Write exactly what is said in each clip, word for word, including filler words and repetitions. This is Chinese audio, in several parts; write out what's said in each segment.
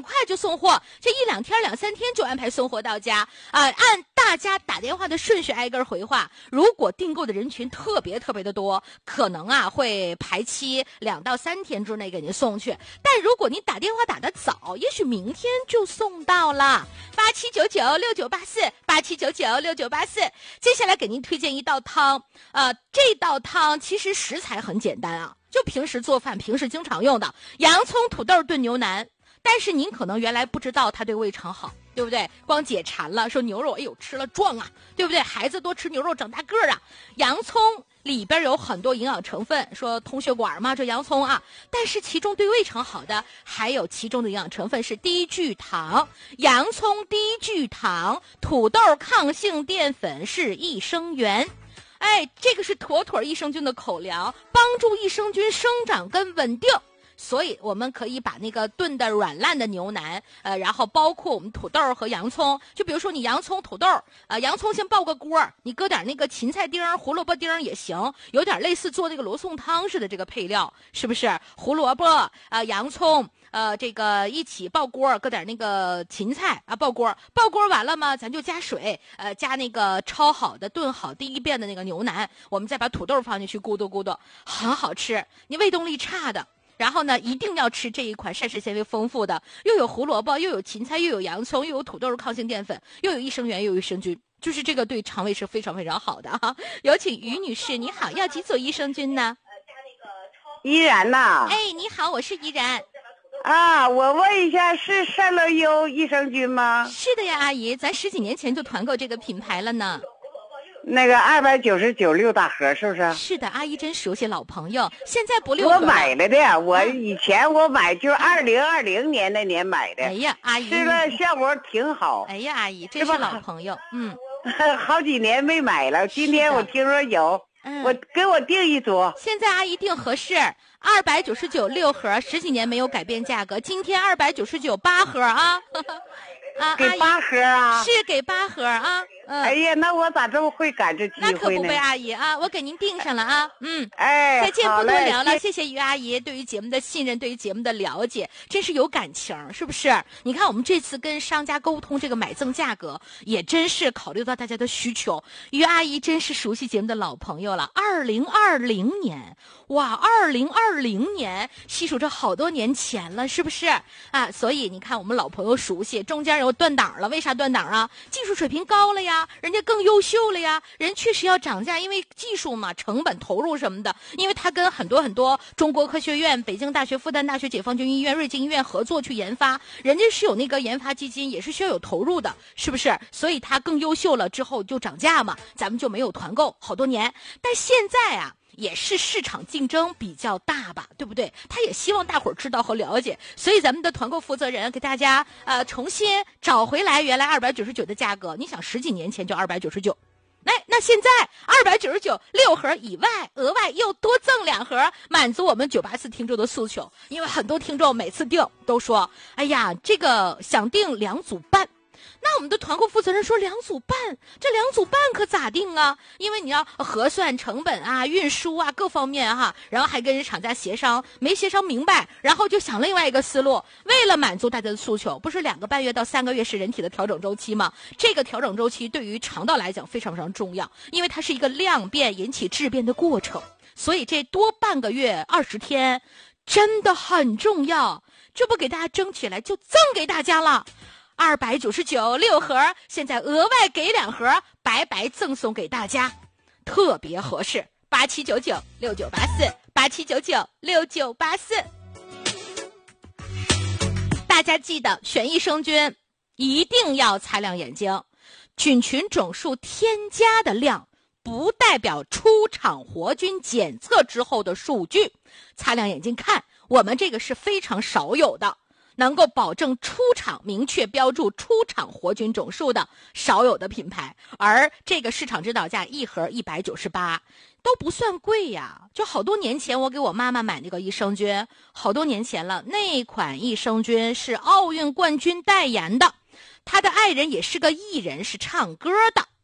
快就送货，这一两天两三天就安排送货到家啊、呃！按大家打电话的顺序挨个回话。如果订购的人群特别特别的多，可能啊会排期两到三天之内给您送去。但如果您打电话打得早，也许明天就送到了。八七九九六九八四，八七九九六九八四。接下来给您推荐一道汤，呃，这道汤其实食材很简单啊，就平时做饭平时经常用的洋葱土豆炖牛腩。但是您可能原来不知道它对胃肠好，对不对？光解馋了，说牛肉哎呦吃了壮啊，对不对？孩子多吃牛肉长大个儿啊。洋葱里边有很多营养成分，说通血管嘛，这洋葱啊。但是其中对胃肠好的还有其中的营养成分是低聚糖，洋葱低聚糖，土豆抗性淀粉是益生元。哎，这个是妥妥益生菌的口粮，帮助益生菌生长跟稳定。所以我们可以把那个炖的软烂的牛腩，呃，然后包括我们土豆和洋葱，就比如说你洋葱、土豆，呃，洋葱先爆个锅，你搁点那个芹菜丁、胡萝卜丁也行，有点类似做那个罗宋汤似的这个配料，是不是？胡萝卜，呃，洋葱，呃，这个一起爆锅，搁点那个芹菜啊，爆锅，爆锅完了嘛，咱就加水，呃，加那个焯好的、炖好第一遍的那个牛腩，我们再把土豆放进去，咕嘟咕嘟，很好吃。你胃动力差的。然后呢，一定要吃这一款膳食纤维丰富的，又有胡萝卜，又有芹菜，又有洋葱，又有土豆抗性淀粉，又有益生元，又有益生菌，就是这个对肠胃是非常非常好的哈。有请于女士，你好，要几组益生菌呢？ 依然呐。 哎，你好，我是依然。 啊，我问一下，是善乐优益生菌吗？ 是的呀，阿姨，咱十几年前就团购这个品牌了呢。 那个二百九十九六大盒是不是？ 是的，阿姨真熟悉老朋友，现在不六盒。 我买了的，我以前我买就二零二零年那年买的。 哎呀，阿姨， 吃了效果挺好。 哎呀，阿姨，真是老朋友，嗯。 好几年没买了，今天我听说有， 嗯、 我给我订一组。 现在阿姨订合适，二百九十九六盒，十几年没有改变价格，今天二百九十九八盒啊。啊， 给八盒啊？ 是给八盒啊。嗯， 哎呀，那我咋这么会赶这机会呢？ 那可不呗，阿姨啊，我给您订上了啊。嗯， 哎， 再见，不多聊了，谢谢于阿姨对于节目的信任，对于节目的了解，真是有感情，是不是？你看我们这次跟商家沟通这个买赠价格，也真是考虑到大家的需求。于阿姨真是熟悉节目的老朋友了。二零二零年，哇，二零二零年，细数着好多年前了，是不是啊？所以你看我们老朋友熟悉，中间有断档了，为啥断档啊？技术水平高了呀。人家更优秀了呀，人确实要涨价，因为技术嘛，成本投入什么的，因为他跟很多很多中国科学院、北京大学、复旦大学、解放军医院、瑞金医院合作去研发，人家是有那个研发基金，也是需要有投入的，是不是？所以他更优秀了之后就涨价嘛，咱们就没有团购好多年，但现在啊。也是市场竞争比较大吧，对不对？他也希望大伙儿知道和了解，所以咱们的团购负责人给大家呃重新找回来原来二百九十九的价格。你想十几年前就二百九十九，哎，那现在二百九十九六盒以外，额外又多赠两盒，满足我们九八四听众的诉求。因为很多听众每次订都说，哎呀，这个想订两组半。那我们的团购负责人说两组半，这两组半可咋定啊？因为你要核算成本啊、运输啊各方面哈、啊，然后还跟人厂家协商，没协商明白，然后就想另外一个思路，为了满足大家的诉求，不是两个半月到三个月是人体的调整周期吗？这个调整周期对于肠道来讲非常非常重要，因为它是一个量变引起质变的过程，所以这多半个月二十天真的很重要。这不给大家争起来就赠给大家了。二百九十九六盒，现在额外给两盒，白白赠送给大家，特别合适。八七九九六九八四，八七九九六九八四。大家记得选益生菌，一定要擦亮眼睛。菌群整数添加的量，不代表出厂活菌检测之后的数据。擦亮眼睛看，我们这个是非常少有的。能够保证出厂明确标注出厂活菌种数的少有的品牌，而这个市场指导价一盒一百九十八，都不算贵呀。就好多年前我给我妈妈买那个益生菌，好多年前了，那款益生菌是奥运冠军代言的，他的爱人也是个艺人，是唱歌的。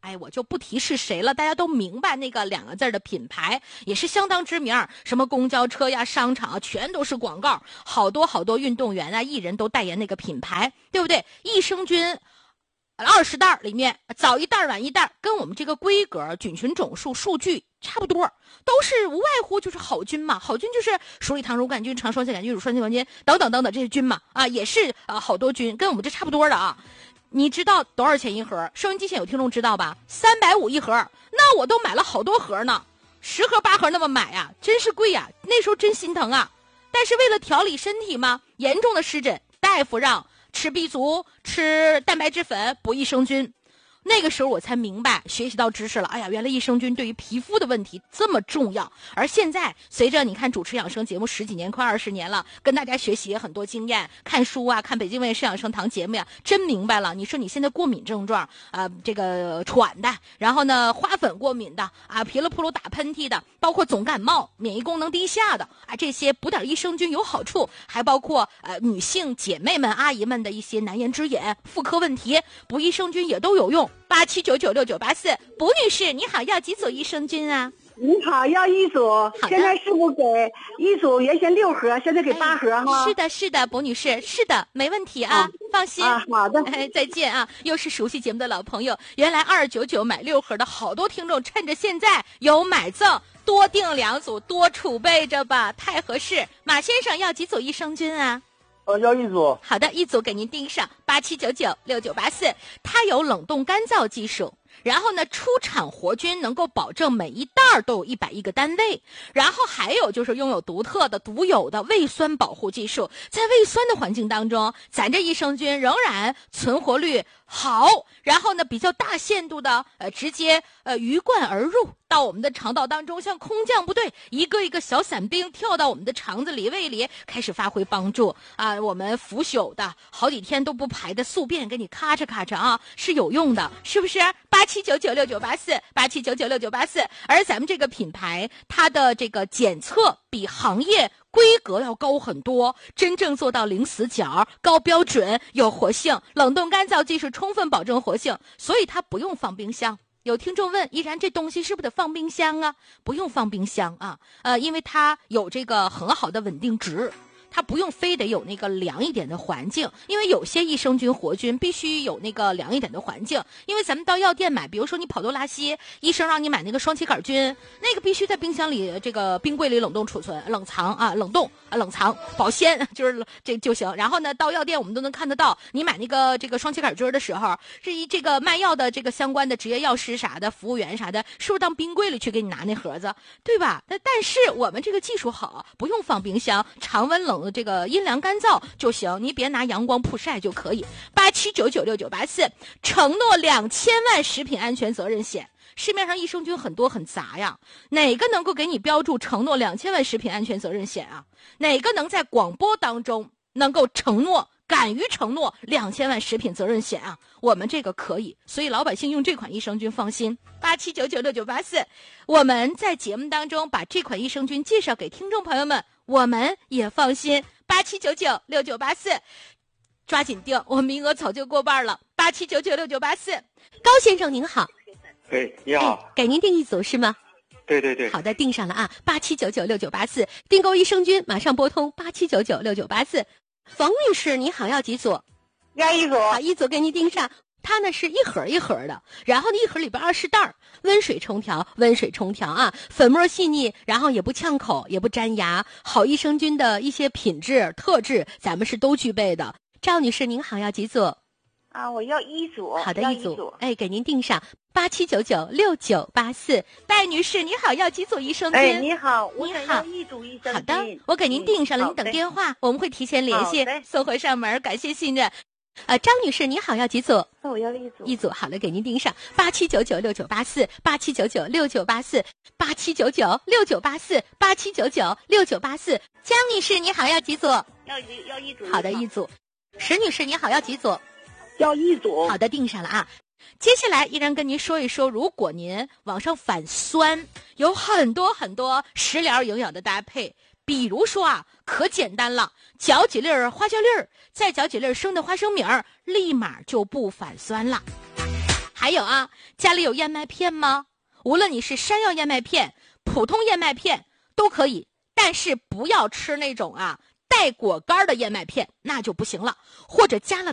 哎，我就不提是谁了，大家都明白那个两个字的品牌也是相当知名，什么公交车呀、商场啊，全都是广告，好多好多运动员啊、艺人都代言那个品牌，对不对？益生菌二十袋里面早一袋晚一袋，跟我们这个规格、菌群总数数据差不多，都是无外乎就是好菌嘛。好菌就是鼠李糖乳杆菌、肠双歧杆菌、乳酸菌杆菌等等等等这些菌嘛，啊，也是啊、呃、好多菌，跟我们这差不多的啊。你知道多少钱一盒？收音机前有听众知道吧？三百五一盒，那我都买了好多盒呢，十盒八盒那么买啊，真是贵呀、啊！那时候真心疼啊。但是为了调理身体嘛，严重的湿疹，大夫让吃 B 族，吃蛋白质粉，补益生菌。那个时候我才明白，学习到知识了。哎呀，原来益生菌对于皮肤的问题这么重要。而现在，随着你看主持养生节目十几年，快二十年了，跟大家学习很多经验，看书啊，看北京卫视养生堂节目呀，真明白了。你说你现在过敏症状啊、呃，这个喘的，然后呢花粉过敏的啊，噼里扑噜打喷嚏的，包括总感冒、免疫功能低下的啊，这些补点益生菌有好处。还包括呃女性姐妹们、阿姨们的一些难言之隐、妇科问题，补益生菌也都有用。八七九九六九八四，卜女士你好，要几组益生菌啊？ 你好，要一组。现在是不是给一组？原先六盒，现在给八盒哈、 哎？是的，是的，卜女士，是的，没问题啊，啊放心啊。好的， 哎，再见啊！又是熟悉节目的老朋友，原来二九九买六盒的好多听众，趁着现在有买赠，多订两组，多储备着吧，太合适。马先生要几组益生菌啊？ 呃，要一组。 好的，一组给您订上八七九九六九八四，它有冷冻干燥技术。然后呢，出厂活菌能够保证每一袋都有一百亿个单位，然后还有就是拥有独特的、独有的胃酸保护技术，在胃酸的环境当中，咱这益生菌仍然存活率好，然后呢，比较大限度的呃直接呃鱼贯而入到我们的肠道当中，像空降部队一个一个小伞兵跳到我们的肠子里、胃里，开始发挥帮助啊！我们腐朽的好几天都不排的宿便，给你咔嚓咔嚓啊，是有用的，是不是？八七九九六九八四，八七九九六九八四。而咱们这个品牌，它的这个检测比行业规格要高很多，真正做到零死角、高标准、有活性，冷冻干燥技术充分保证活性，所以它不用放冰箱。有听众问，依然这东西是不是得放冰箱啊？不用放冰箱啊，呃，因为它有这个很好的稳定值。它不用非得有那个凉一点的环境，因为有些益生菌活菌必须有那个凉一点的环境。因为咱们到药店买，比如说你跑肚拉稀，医生让你买那个双歧杆菌，那个必须在冰箱里，这个冰柜里冷冻储存、冷藏啊、冷冻啊、冷藏保鲜，就是这就行。然后呢，到药店我们都能看得到，你买那个这个双歧杆菌的时候，是一这个卖药的这个相关的职业药师啥的、服务员啥的，是不是当冰柜里去给你拿那盒子，对吧？但但是我们这个技术好，不用放冰箱，常温冷。这个阴凉干燥就行，你别拿阳光曝晒就可以。八七九九六九八四，承诺两千万食品安全责任险。市面上益生菌很多很杂呀，哪个能够给你标注承诺两千万食品安全责任险啊？哪个能在广播当中能够承诺？敢于承诺两千万食品责任险啊，我们这个可以，所以老百姓用这款益生菌放心。八七九九六九八四，我们在节目当中把这款益生菌介绍给听众朋友们，我们也放心。八七九九六九八四，抓紧订，我名额早就过半了。八七九九六九八四，高先生您好。 哎，你好、 哎，给您订一组是吗？ 对对对， 好的，订上了啊，八七九九六九八四，订购益生菌马上拨通八七九九六九八四。冯女士你好，要几组？ 要一组。 好，一组给你订上。它呢是一盒一盒的，然后呢一盒里边二十袋，温水冲调，温水冲调啊，粉末细腻，然后也不呛口，也不粘牙，好益生菌的一些品质特质，咱们是都具备的。赵女士您好，要几组？ 啊，我要一组。 好的， 一组。组哎，给您订上八七九九六九八四。戴女士你好，要几组益生菌？ 哎，你好，我你好， 一组益生菌。 好的，我给您订上了，您等电话，我们会提前联系，送回上门，感谢信任。呃，张女士你好，要几组？ 那我要一组。 一组，好了，给您订上八七九九六九八四，八七九九六九八四，八七九九六九八四，八七九九六九八四。江女士你好，要几组？ 要一要一组。 好的，一组。石女士你好，要几组？ 要一组。 好的，订上了啊。接下来依然跟您说一说，如果您往上反酸，有很多很多食疗营养的搭配。比如说啊，可简单了，搅几粒儿花椒粒儿，再搅几粒儿生的花生米儿，立马就不反酸了。还还有啊，家里有燕麦片吗？无论你是山药燕麦片、普通燕麦片都可以，但是不要吃那种啊带果干的燕麦片，那就不行了。或者加了